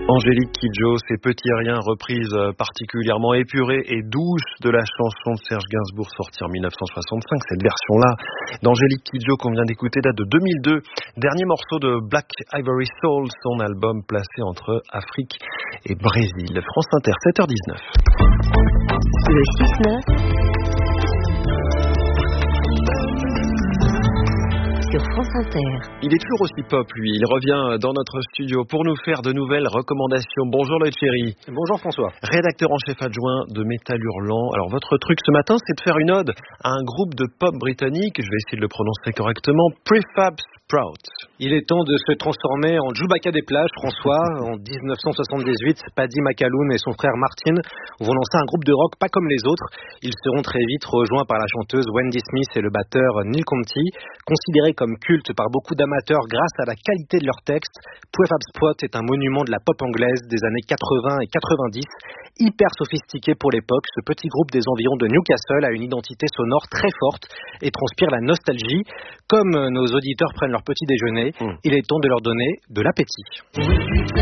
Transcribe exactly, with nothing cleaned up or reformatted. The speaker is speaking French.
Angélique Kidjo, ces petits riens, reprise particulièrement épurée et douce de la chanson de Serge Gainsbourg sortie en dix-neuf cent soixante-cinq. Cette version-là d'Angélique Kidjo qu'on vient d'écouter date de deux mille deux. Dernier morceau de Black Ivory Soul, son album placé entre Afrique et Brésil. France Inter, sept heures dix-neuf. Le six neuf sur France Inter. Il est toujours aussi pop, lui. Il revient dans notre studio pour nous faire de nouvelles recommandations. Bonjour Loïc Chéri. Bonjour François. Rédacteur en chef adjoint de Métal Hurlant. Alors votre truc ce matin, c'est de faire une ode à un groupe de pop britannique. Je vais essayer de le prononcer correctement. Prefab Sprout. Il est temps de se transformer en Chewbacca des plages, François. En dix-neuf cent soixante-dix-huit, Paddy McAloon et son frère Martin vont lancer un groupe de rock pas comme les autres. Ils seront très vite rejoints par la chanteuse Wendy Smith et le batteur Neil Conti. Considérés comme culte par beaucoup d'amateurs grâce à la qualité de leurs textes, Prefab Sprout est un monument de la pop anglaise des années quatre-vingts et quatre-vingt-dix. Hyper sophistiqué pour l'époque, ce petit groupe des environs de Newcastle a une identité sonore très forte et transpire la nostalgie. Comme nos auditeurs prennent leur petit déjeuner, mmh. il est temps de leur donner de l'appétit.